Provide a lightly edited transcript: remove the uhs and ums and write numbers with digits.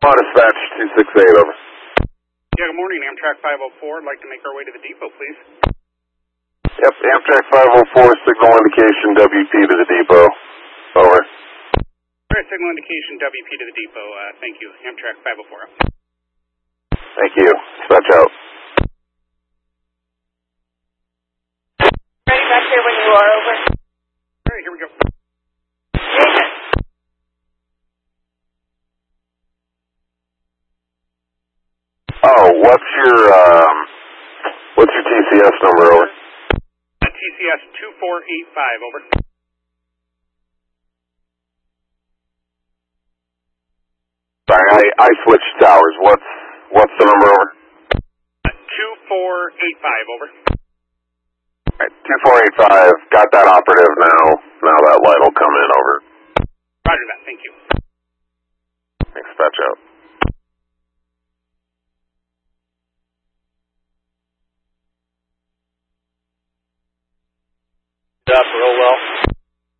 Dispatch 268, over. Yeah, good morning, Amtrak 504. I'd like to make our way to the depot, please. Yep, Amtrak 504, signal indication WP to the depot. Over. All right, signal indication WP to the depot. Thank you. Amtrak 504. Thank you. Dispatch out. Ready back there when you are, over. All right, here we go. Jason. Oh, what's your TCS number, over? TCS 2485, over. Sorry, I switched towers. What's the number, over? 2485, over. Alright, 2485, got that operative now. Now that light will come in, over. Roger that, thank you. Thanks, dispatch out. Up real well.